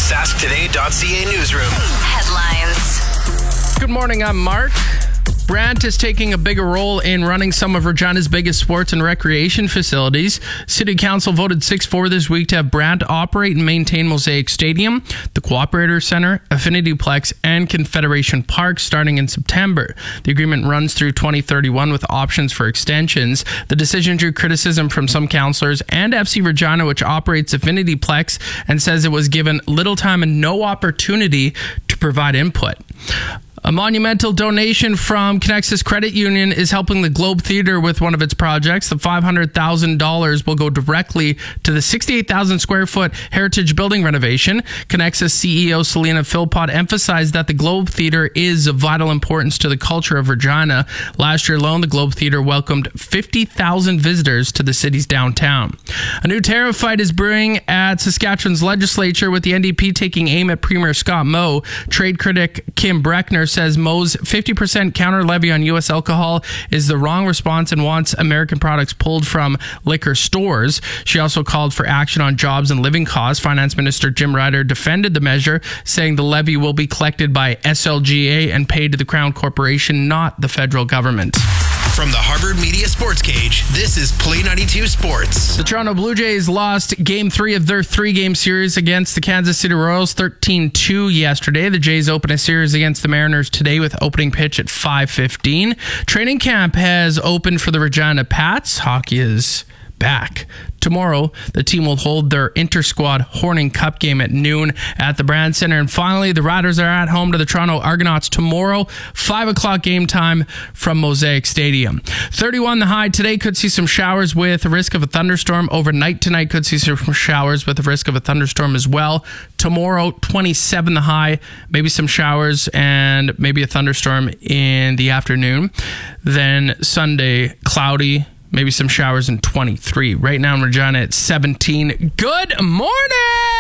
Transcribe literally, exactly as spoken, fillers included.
sask today dot c a newsroom. Headlines. Good morning, I'm Mark. Brant is taking a bigger role in running some of Regina's biggest sports and recreation facilities. City Council voted six four this week to have Brant operate and maintain Mosaic Stadium, the Cooperator Center, Affinity Plex, and Confederation Park starting in September. The agreement runs through twenty thirty-one with options for extensions. The decision drew criticism from some councillors and F C Regina, which operates Affinity Plex, and says it was given little time and no opportunity to provide input. A monumental donation from Connexus Credit Union is helping the Globe Theatre with one of its projects. The five hundred thousand dollars will go directly to the sixty-eight thousand square foot heritage building renovation. Connexus C E O Selena Philpott emphasized that the Globe Theatre is of vital importance to the culture of Regina. Last year alone, the Globe Theatre welcomed fifty thousand visitors to the city's downtown. A new tariff fight is brewing at Saskatchewan's legislature, with the N D P taking aim at Premier Scott Moe. Trade critic Kim Breckner says Moe's fifty percent counter levy on U S alcohol is the wrong response and wants American products pulled from liquor stores. She also called for action on jobs and living costs. Finance Minister Jim Ryder defended the measure, saying the levy will be collected by S L G A and paid to the Crown Corporation, not the federal government. From the Harvard Media Sports Cage, this is Play ninety-two Sports. The Toronto Blue Jays lost Game three of their three-game series against the Kansas City Royals thirteen two yesterday. The Jays open a series against the Mariners today with opening pitch at five fifteen. Training camp has opened for the Regina Pats. Hockey is back. Tomorrow, the team will hold their inter-squad Horning Cup game at noon at the Brand Center. And finally, the Riders are at home to the Toronto Argonauts tomorrow, five o'clock game time from Mosaic Stadium. thirty-one the high today, could see some showers with a risk of a thunderstorm. Overnight tonight, could see some showers with a risk of a thunderstorm as well. Tomorrow, twenty-seven the high, maybe some showers and maybe a thunderstorm in the afternoon. Then Sunday, cloudy, maybe some showers in twenty-three. Right now in Regina, it's seventeen. Good morning!